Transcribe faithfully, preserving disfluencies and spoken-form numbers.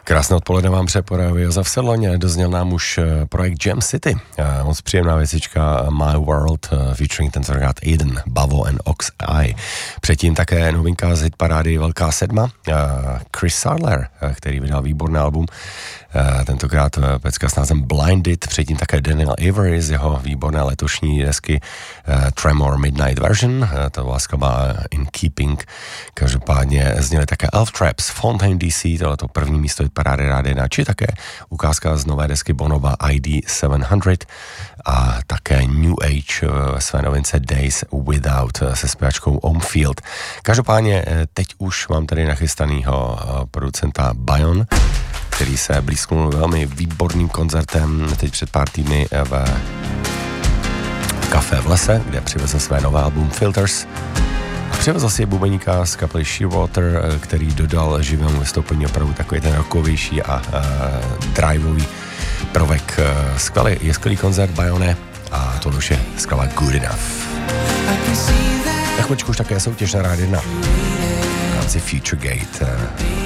Krásné odpoledne vám přeporavil Josef Sedloně, dozněl nám už projekt Jam City. Moc příjemná věcička My World, featuring tentokrát Aiden, Bavo and Ox Eye. Předtím také novinka z hitparády Velká sedma, Chris Sadler, který vydal výborný album, tentokrát pecka s názvem Blinded, předtím také Daniel Avery z jeho výborné letošní desky Tremor Midnight Version, to byla skladba In Keeping. Každopádně zněly také Elf Traps, Fontaine D C, tohleto první místo hitparády Rádia jedna, či také ukázka z nové desky Bonova I D sedm set a také New Age ve své novince Days Without se zpěvačkou Omfield. Každopádně teď už mám tady nachystanýho producenta Bion, který se blízknul velmi výborným koncertem teď před pár týdny v Café v lese, kde přivezl své nové album Filters. A přivezl si bubeníka z kapely Shearwater, který dodal živému vystoupení opravdu takový ten rockovější a, a driveový prvek. Skvělý, je skvělý koncert Bione a to už je skvělá Good Enough. Na chvíličku už také soutěž na Rádio jedna v rámci Future Gate.